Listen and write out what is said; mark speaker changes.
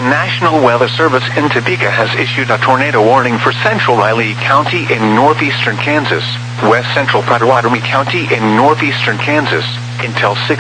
Speaker 1: National Weather Service in Topeka has issued a tornado warning for central Riley County in northeastern Kansas, west central Pottawatomie County in northeastern Kansas, until 6